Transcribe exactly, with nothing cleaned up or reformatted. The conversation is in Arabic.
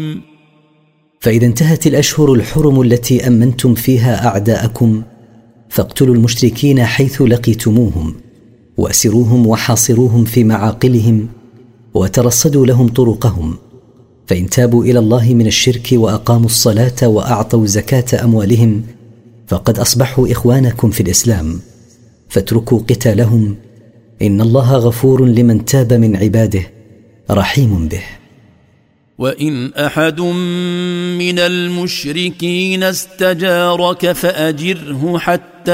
فإذا انتهت الأشهر الحرم التي أمنتم فيها أعداءكم فاقتلوا المشركين حيث لقيتموهم وأسروهم وحاصروهم في معاقلهم وترصدوا لهم طرقهم، فإن تابوا إلى الله من الشرك وأقاموا الصلاة وأعطوا زكاة أموالهم فقد أصبحوا إخوانكم في الإسلام، فاتركوا قتالهم، إن الله غفور لمن تاب من عباده رحيم به. وإن أحد من المشركين استجارك فأجره حتى